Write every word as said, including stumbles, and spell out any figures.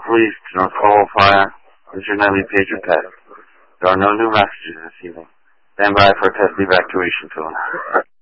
police to North Caldwell Fire. This is your nightly pager pet. There are no new messages this evening. Stand by for a test evacuation tone.